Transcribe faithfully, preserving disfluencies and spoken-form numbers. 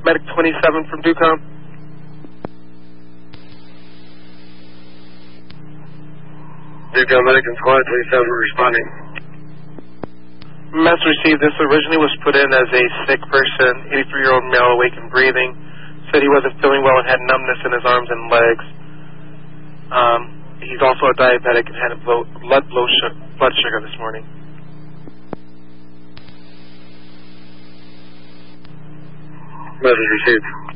Medic twenty-seven from Ducom. Ducom Medic and Squad twenty-seven responding. Mess received. This originally was put in as a sick person, eighty-three-year-old male, awake and breathing. Said he wasn't feeling well and had numbness in his arms and legs. Um, he's also a diabetic and had a blood, blood, blood sugar this morning. Message received.